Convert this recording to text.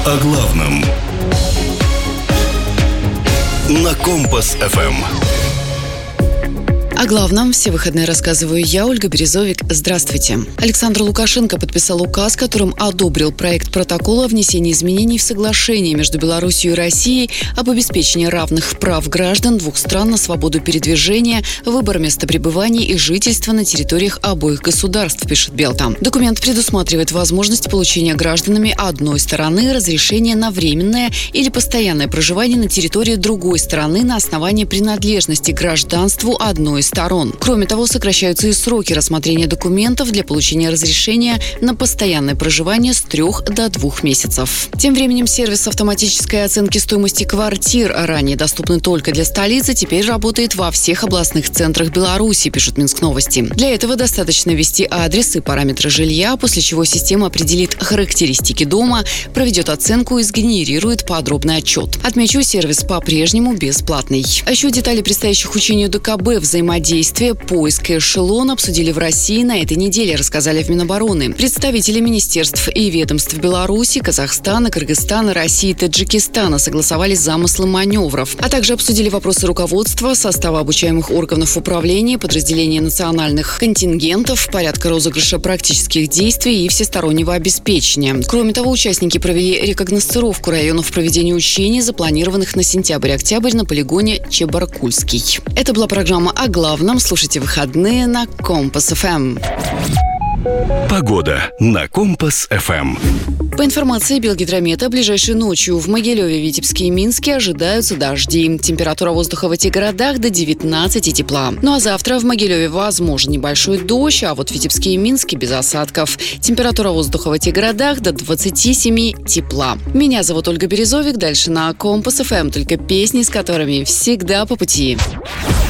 О главном на Компас-ФМ. О главном все выходные рассказываю я, Ольга Березовик. Здравствуйте. Александр Лукашенко подписал указ, которым одобрил проект протокола о внесении изменений в соглашение между Беларусью и Россией об обеспечении равных прав граждан двух стран на свободу передвижения, выбор места пребывания и жительства на территориях обоих государств, пишет Белта. Документ предусматривает возможность получения гражданами одной стороны разрешения на временное или постоянное проживание на территории другой стороны на основании принадлежности к гражданству одной из сторон. Кроме того, сокращаются и сроки рассмотрения документов для получения разрешения на постоянное проживание с 3 до 2 месяцев. Тем временем сервис автоматической оценки стоимости квартир, ранее доступный только для столицы, теперь работает во всех областных центрах Беларуси, пишут Минск Новости. Для этого достаточно ввести адрес и параметры жилья, после чего система определит характеристики дома, проведет оценку и сгенерирует подробный отчет. Отмечу, сервис по-прежнему бесплатный. А еще детали предстоящих учений ДКБ, взаимодействия, поиск и эшелон обсудили в России на этой неделе, рассказали в Минобороны. Представители министерств и ведомств Беларуси, Казахстана, Кыргызстана, России и Таджикистана согласовали замыслы маневров, а также обсудили вопросы руководства, состава обучаемых органов управления, подразделения национальных контингентов, порядка розыгрыша практических действий и всестороннего обеспечения. Кроме того, участники провели рекогносцировку районов проведения учений, запланированных на сентябрь-октябрь на полигоне Чебаркульский. Это была программа «О главном». Слушайте выходные на Компас-ФМ. Погода на Компас-ФМ. По информации Белгидромета, ближайшей ночью в Могилеве, Витебске и Минске ожидаются дожди. Температура воздуха в этих городах до 19 тепла. Ну а завтра в Могилеве возможен небольшой дождь, а вот в Витебске и Минске без осадков. Температура воздуха в этих городах до 27 тепла. Меня зовут Ольга Березовик. Дальше на Компас-ФМ только песни, с которыми всегда по пути.